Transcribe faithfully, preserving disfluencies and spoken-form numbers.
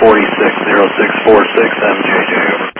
forty-six, zero six four six, M J J, over.